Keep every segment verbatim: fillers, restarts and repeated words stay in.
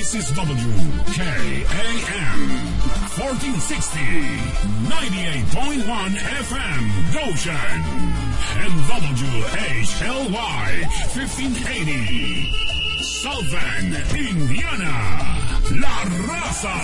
This is W K A M fourteen sixty, ninety-eight point one F M Goshen, and W H L Y fifteen eighty South Bend, Indiana. La Raza.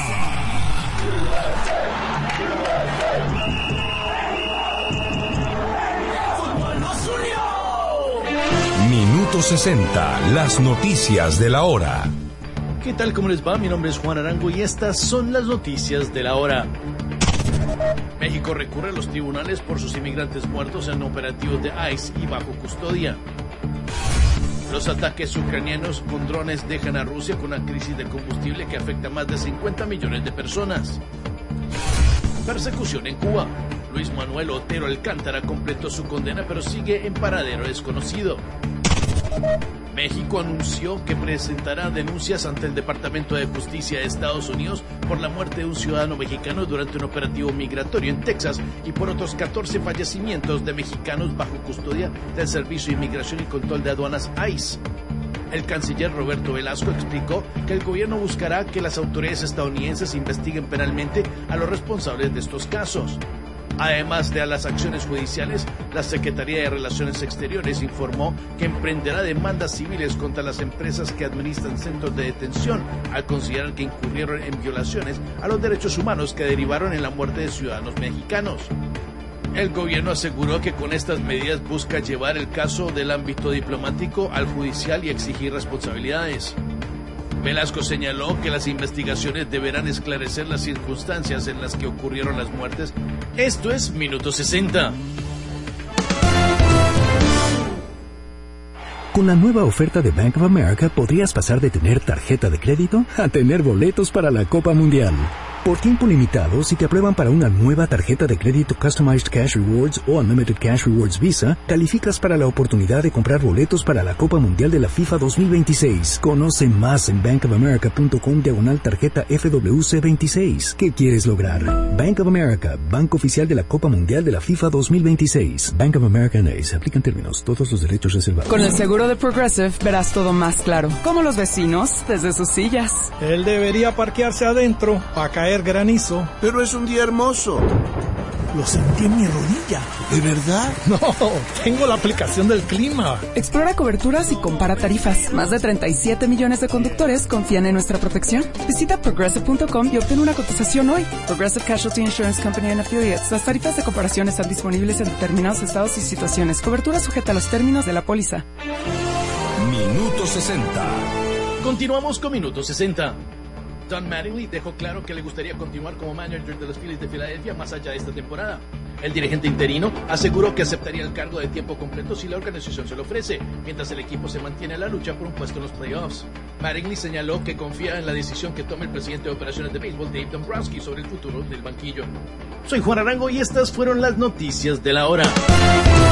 Minuto sesenta, las noticias de la hora. ¿Qué tal? ¿Cómo les va? Mi nombre es Juan Arango y estas son las noticias de la hora. México recurre a los tribunales por sus inmigrantes muertos en operativos de ICE y bajo custodia. Los ataques ucranianos con drones dejan a Rusia con una crisis de combustible que afecta a más de cincuenta millones de personas. Persecución en Cuba. Luis Manuel Otero Alcántara completó su condena pero sigue en paradero desconocido. México anunció que presentará denuncias ante el Departamento de Justicia de Estados Unidos por la muerte de un ciudadano mexicano durante un operativo migratorio en Texas y por otros catorce fallecimientos de mexicanos bajo custodia del Servicio de Inmigración y Control de Aduanas ICE. El canciller Roberto Velasco explicó que el gobierno buscará que las autoridades estadounidenses investiguen penalmente a los responsables de estos casos. Además de a las acciones judiciales, la Secretaría de Relaciones Exteriores informó que emprenderá demandas civiles contra las empresas que administran centros de detención al considerar que incurrieron en violaciones a los derechos humanos que derivaron en la muerte de ciudadanos mexicanos. El gobierno aseguró que con estas medidas busca llevar el caso del ámbito diplomático al judicial y exigir responsabilidades. Velasco señaló que las investigaciones deberán esclarecer las circunstancias en las que ocurrieron las muertes. Esto es Minuto sesenta. Con la nueva oferta de Bank of America podrías pasar de tener tarjeta de crédito a tener boletos para la Copa Mundial. Por tiempo limitado, si te aprueban para una nueva tarjeta de crédito Customized Cash Rewards o Unlimited Cash Rewards Visa, calificas para la oportunidad de comprar boletos para la Copa Mundial de la FIFA dos mil veintiséis. Conoce más en bankofamerica.com diagonal tarjeta F W C veintiséis. ¿Qué quieres lograr? Bank of America, banco oficial de la Copa Mundial de la FIFA dos mil veintiséis. Bank of America N A. Se aplican términos, todos los derechos reservados. Con el seguro de Progressive verás todo más claro, como los vecinos desde sus sillas. Él debería parquearse adentro para caer granizo. Pero es un día hermoso. Lo sentí en mi rodilla. ¿De verdad? No, tengo la aplicación del clima. Explora coberturas y compara tarifas. Más de treinta y siete millones de conductores confían en nuestra protección. Visita progressive punto com y obtén una cotización hoy. Progressive Casualty Insurance Company and Affiliates. Las tarifas de comparación están disponibles en determinados estados y situaciones. Cobertura sujeta a los términos de la póliza. Minuto sesenta. Continuamos con Minuto sesenta. Don Mattingly dejó claro que le gustaría continuar como manager de los Phillies de Filadelfia más allá de esta temporada. El dirigente interino aseguró que aceptaría el cargo de tiempo completo si la organización se lo ofrece, mientras el equipo se mantiene en la lucha por un puesto en los playoffs. Mattingly señaló que confía en la decisión que tome el presidente de operaciones de béisbol, Dave Dombrowski, sobre el futuro del banquillo. Soy Juan Arango y estas fueron las noticias de la hora.